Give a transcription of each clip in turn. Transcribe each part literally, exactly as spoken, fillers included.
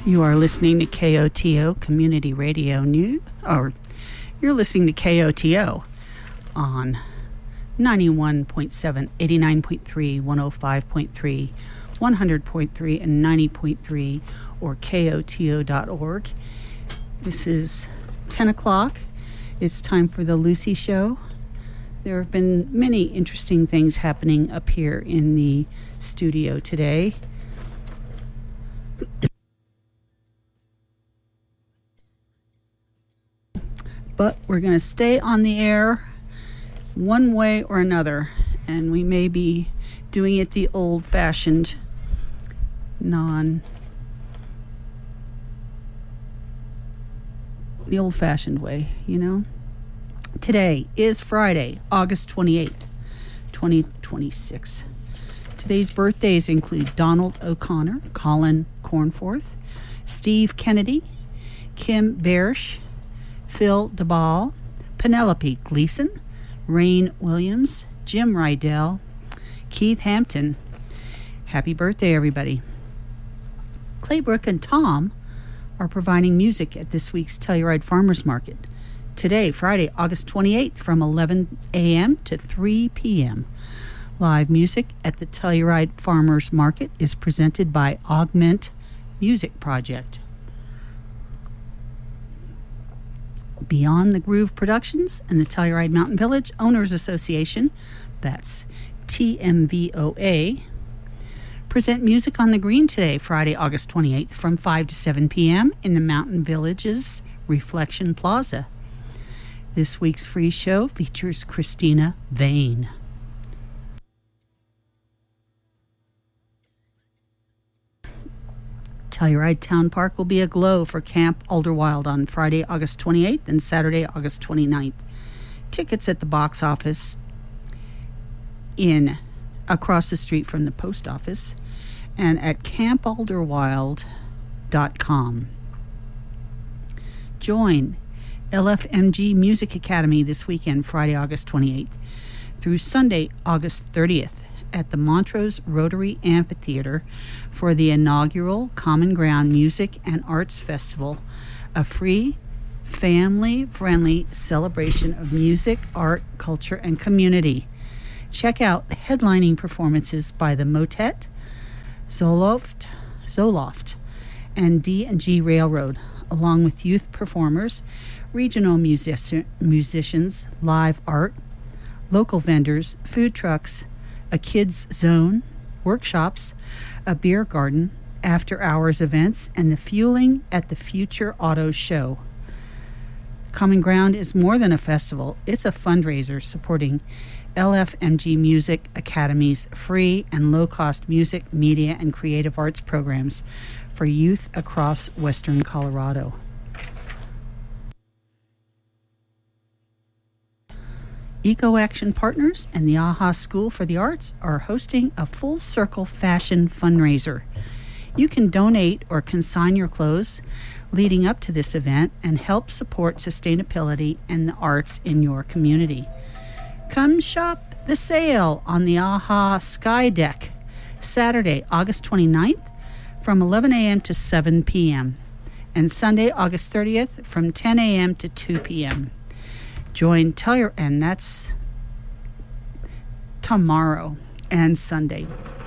You are listening to K O T O Community Radio News, or you're listening to K O T O on ninety-one point seven, eighty-nine point three, one oh five point three, one hundred point three, and ninety point three, or K O T O dot org. This is ten o'clock. It's time for the Lucy Show. There have been many interesting things happening up here in the studio today. But we're going to stay on the air one way or another, and we may be doing it the old-fashioned, non, the old-fashioned way, you know? Today is Friday, August twenty-eighth, twenty twenty-six. Today's birthdays include Donald O'Connor, Colin Cornforth, Steve Kennedy, Kim Barish, Phil DeBall, Penelope Gleason, Rain Williams, Jim Rydell, Keith Hampton. Happy birthday, everybody. Claybrook and Tom are providing music at this week's Telluride Farmers Market. Today, Friday, August twenty-eighth, from eleven a.m. to three p.m. Live music at the Telluride Farmers Market is presented by Augment Music Project. Beyond the Groove Productions and the Telluride Mountain Village Owners Association, that's T M V O A, present Music on the Green today, Friday, August twenty-eighth, from five to seven p.m. in the Mountain Village's Reflection Plaza. This week's free show features Christina Vane. Telluride Town Park will be aglow for Camp Alderwild on Friday, August twenty-eighth and Saturday, August twenty-ninth. Tickets at the box office in across the street from the post office and at camp alderwild dot com. Join L F M G Music Academy this weekend, Friday, August twenty-eighth through Sunday, August thirtieth at the Montrose Rotary Amphitheater for the inaugural Common Ground Music and Arts Festival, a free, family-friendly celebration of music, art, culture, and community. Check out headlining performances by the Motet, Zoloft, Zoloft, and D and G Railroad, along with youth performers, regional music- musicians, live art, local vendors, food trucks, a kids zone, workshops, a beer garden, after-hours events, and the Fueling at the Future Auto Show. Common Ground is more than a festival. It's a fundraiser supporting L F M G Music Academy's free and low-cost music, media, and creative arts programs for youth across Western Colorado. Eco Action Partners and the AHA School for the Arts are hosting a Full Circle Fashion fundraiser. You can donate or consign your clothes leading up to this event and help support sustainability and the arts in your community. Come shop the sale on the AHA Sky Deck, Saturday, August twenty-ninth, from eleven a.m. to seven p.m., and Sunday, August thirtieth, from ten a.m. to two p.m. Join Telluride, and that's tomorrow and Sunday.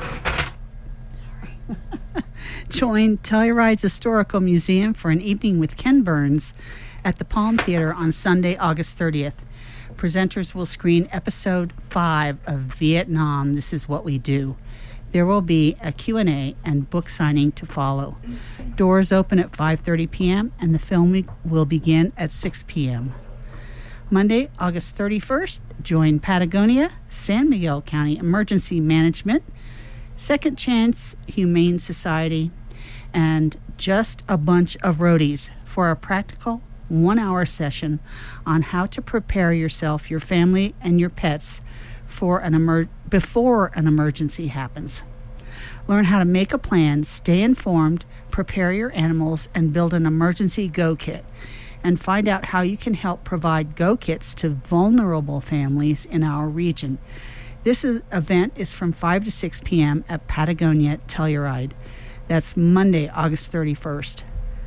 Sorry. Join Telluride's Historical Museum for an evening with Ken Burns at the Palm Theater on Sunday, August thirtieth. Presenters will screen episode five of Vietnam, This Is What We Do. There will be a Q and A and book signing to follow. Doors open at five thirty p.m. and the filming will begin at six p.m. Monday, August thirty-first, join Patagonia, San Miguel County Emergency Management, Second Chance Humane Society, and Just a Bunch of Roadies for a practical one-hour session on how to prepare yourself, your family, and your pets for an emer- before an emergency happens. Learn how to make a plan, stay informed, prepare your animals, and build an emergency go kit. And find out how you can help provide go kits to vulnerable families in our region. This is, event is from five to six p.m. at Patagonia Telluride. That's Monday, August thirty-first.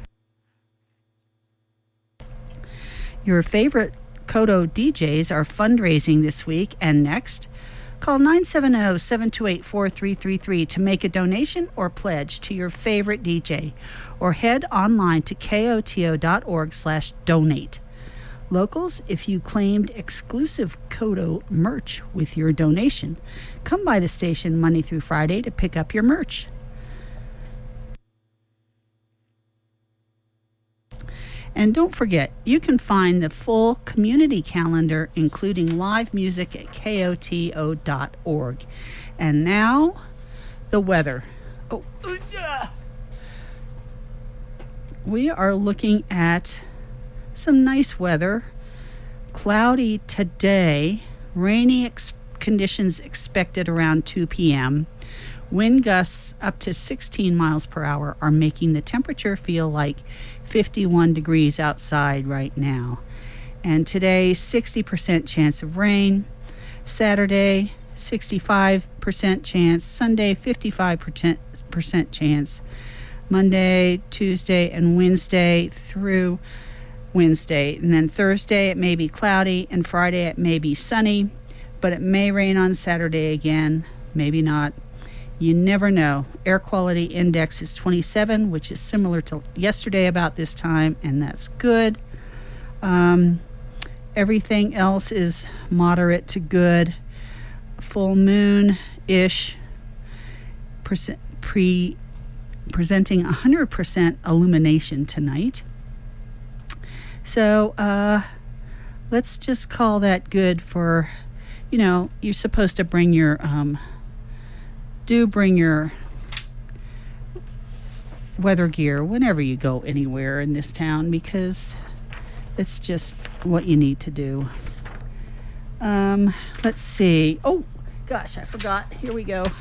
Your favorite Koto D Js are fundraising this week and next. Call nine seven zero, seven two eight, four three three three to make a donation or pledge to your favorite D J, or head online to koto.org slash donate. Locals, if you claimed exclusive Koto merch with your donation, come by the station Monday through Friday to pick up your merch. And don't forget, you can find the full community calendar, including live music, at koto dot org. And now, the weather. Oh, uh, we are looking at some nice weather. Cloudy today, rainy ex- conditions expected around two p.m. Wind gusts up to sixteen miles per hour are making the temperature feel like fifty-one degrees outside right now. And today, sixty percent chance of rain. Saturday, sixty-five percent chance. Sunday, fifty-five percent chance. Monday, Tuesday, and Wednesday through Wednesday. And then Thursday, it may be cloudy, and Friday, it may be sunny, but it may rain on Saturday again. Maybe not. You never know. Air quality index is twenty-seven, which is similar to yesterday about this time, and that's good. Um, everything else is moderate to good. Full moon-ish, percent, pre, presenting one hundred percent illumination tonight. So uh, let's just call that good for, you know, you're supposed to bring your... Um, do bring your weather gear whenever you go anywhere in this town, because it's just what you need to do. Um, let's see. Oh, gosh, I forgot. Here we go.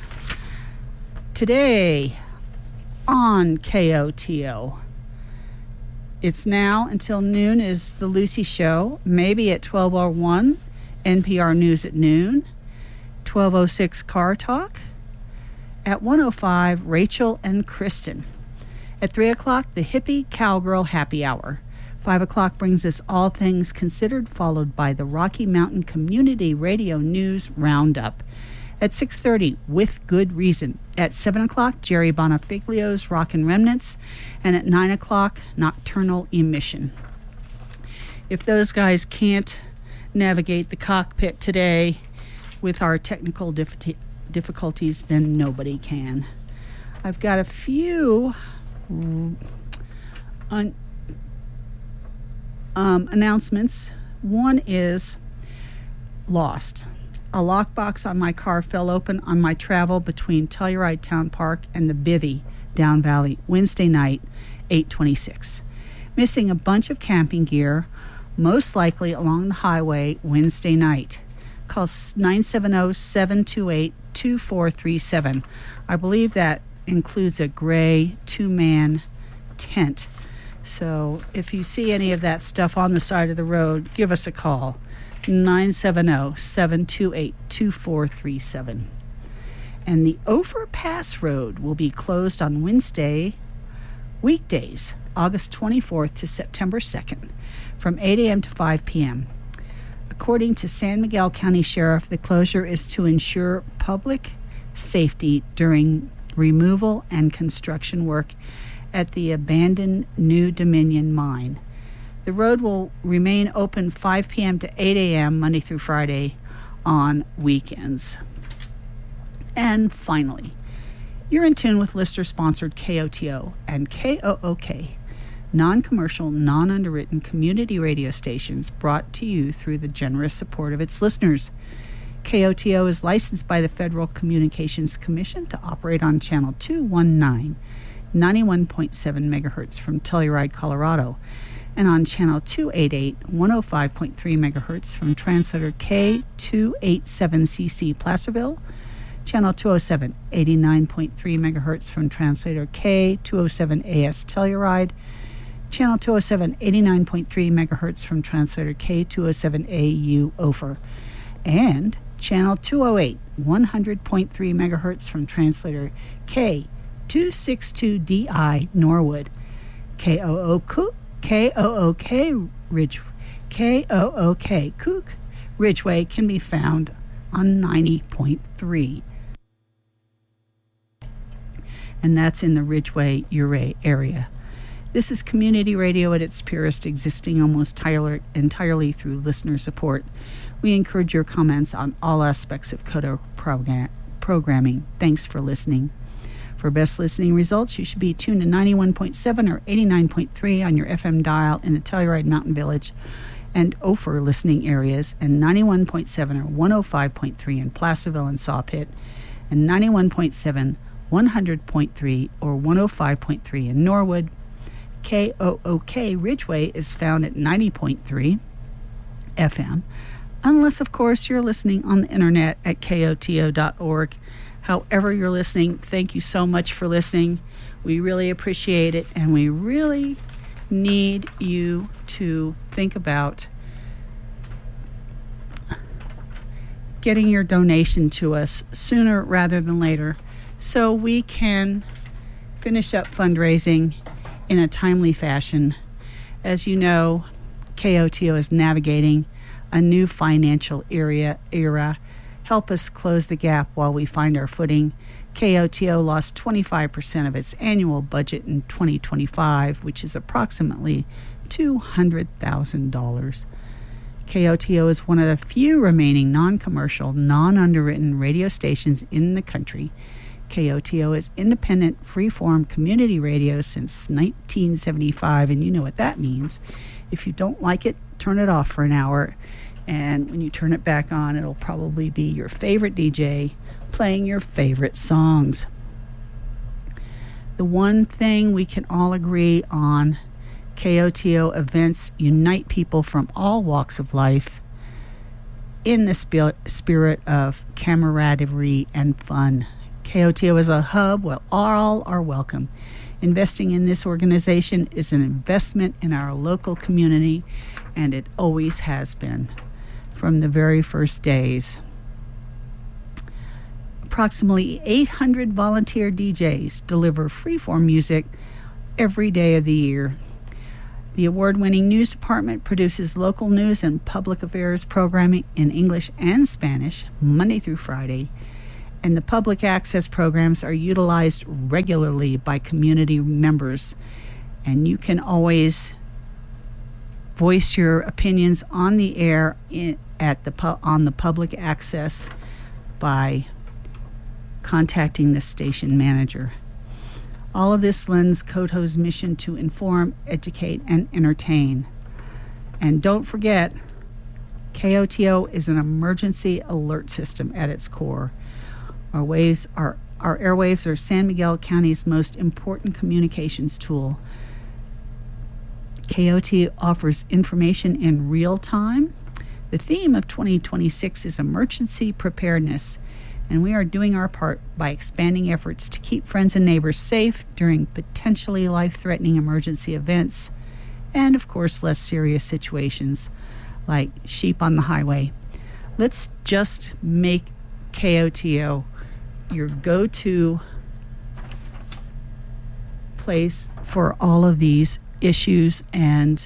Today on K O T O, it's now until noon is the Lucy Show, maybe at twelve oh one, N P R News at noon, twelve oh six Car Talk. At one oh five, Rachel and Kristen. At three o'clock, the Hippie Cowgirl Happy Hour. five o'clock brings us All Things Considered, followed by the Rocky Mountain Community Radio News Roundup. At six thirty, With Good Reason. At seven o'clock, Jerry Bonafiglio's Rockin' Remnants. And at nine o'clock, Nocturnal Emission. If those guys can't navigate the cockpit today with our technical difficulties, difficulties, then nobody can. I've got a few un, um, announcements. One is lost. A lockbox on my car fell open on my travel between Telluride Town Park and the Bivvy Down Valley Wednesday night, eight twenty-six. Missing a bunch of camping gear, most likely along the highway Wednesday night. Call nine seven zero, seven two eight, two four three seven. I believe that includes a gray two-man tent. So if you see any of that stuff on the side of the road, give us a call. nine seven zero, seven two eight, two four three seven. And the Overpass Road will be closed on Wednesday, weekdays, August twenty-fourth to September second, from eight a.m. to five p.m. According to San Miguel County Sheriff, the closure is to ensure public safety during removal and construction work at the abandoned New Dominion mine. The road will remain open five p.m. to eight a.m. Monday through Friday on weekends. And finally, you're in tune with listener-sponsored K O T O and K O O K, non-commercial, non-underwritten community radio stations brought to you through the generous support of its listeners. K O T O is licensed by the Federal Communications Commission to operate on Channel two nineteen, ninety-one point seven megahertz from Telluride, Colorado, and on Channel two eighty-eight, one oh five point three megahertz from translator K two eighty-seven C C Placerville, Channel two oh seven, eighty-nine point three megahertz from translator K two oh seven A S Telluride, Channel two oh seven, eighty-nine point three megahertz from translator K two oh seven A U Ophir, and Channel two oh eight, one hundred point three megahertz from translator K two sixty-two D I Norwood. K O O K K O O K Ridge K O O K Kook Ridgeway can be found on ninety point three. And that's in the Ridgeway Ouray area. This is community radio at its purest, existing almost entirely, entirely through listener support. We encourage your comments on all aspects of Koto program, programming. Thanks for listening. For best listening results, you should be tuned to ninety-one point seven or eighty-nine point three on your F M dial in the Telluride Mountain Village and Ophir listening areas, and ninety-one point seven or one oh five point three in Placerville and Sawpit, and ninety-one point seven, one hundred point three, or one oh five point three in Norwood. K O O K Ridgeway is found at ninety point three F M, unless, of course, you're listening on the internet at K O T O dot org. However you're listening, thank you so much for listening. We really appreciate it, and we really need you to think about getting your donation to us sooner rather than later so we can finish up fundraising in a timely fashion. As you know, K O T O is navigating a new financial era. era. Help us close the gap while we find our footing. K O T O lost twenty-five percent of its annual budget in twenty twenty-five, which is approximately two hundred thousand dollars. K O T O is one of the few remaining non-commercial, non-underwritten radio stations in the country. K O T O is independent, free-form community radio since nineteen seventy-five, and you know what that means. If you don't like it, turn it off for an hour, and when you turn it back on, it'll probably be your favorite D J playing your favorite songs. The one thing we can all agree on, K O T O events unite people from all walks of life in the sp- spirit of camaraderie and fun. K O T O is a hub where all are welcome. Investing in this organization is an investment in our local community, and it always has been from the very first days. Approximately eight hundred volunteer D Js deliver freeform music every day of the year. The award-winning news department produces local news and public affairs programming in English and Spanish Monday through Friday, and the public access programs are utilized regularly by community members. And you can always voice your opinions on the air in, at the pu- on the public access by contacting the station manager. All of this lends Koto's mission to inform, educate, and entertain. And don't forget, K O T O is an emergency alert system at its core. Our waves are our airwaves are San Miguel County's most important communications tool. K O T O offers information in real time. The theme of twenty twenty-six is emergency preparedness, and we are doing our part by expanding efforts to keep friends and neighbors safe during potentially life-threatening emergency events and, of course, less serious situations like sheep on the highway. Let's just make K O T O your go-to place for all of these issues, and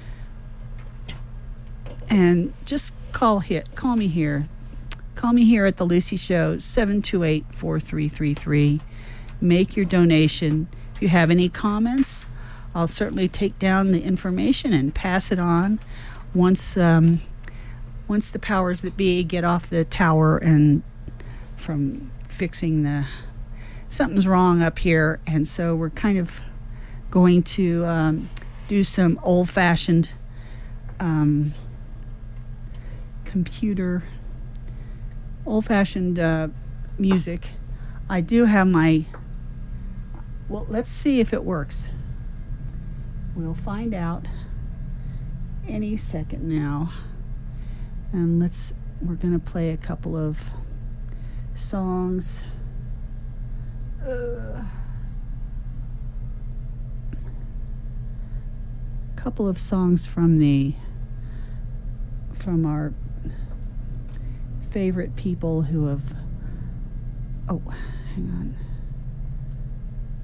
and just call hit call me here call me here at the Lucy Show, seven two eight, four three three three. Make your donation. If you have any comments, I'll certainly take down the information and pass it on once um, once the powers that be get off the tower and from fixing the something's wrong up here, and so we're kind of going to um, do some old-fashioned um, computer old-fashioned uh, music. I do have my well let's see if it works. We'll find out any second now, and let's we're gonna play a couple of songs. Uh, couple of songs from the from our favorite people who have oh hang on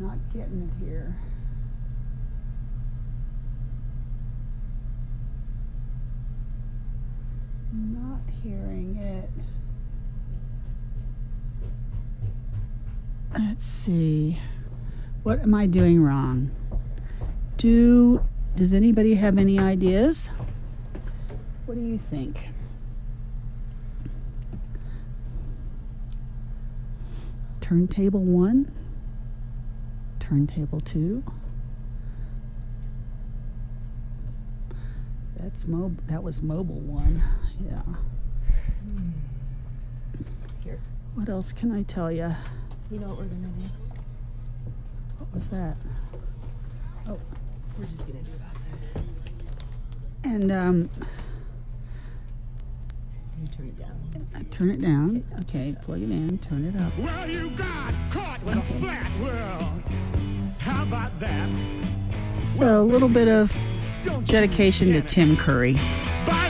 not getting it here. Not hearing it. Let's see. What am I doing wrong? Do does anybody have any ideas? What do you think? Turntable one, turntable two. That's mob. That was mobile one. Yeah. Here. What else can I tell you? You know what we're gonna do? What was that? Oh, We're just gonna do that. and um, You turn it down. I turn it down. Okay, plug it in. Turn it up. Well, you got caught with a flat world. How about that? So a little bit of Don't you dedication to get it? Tim Curry.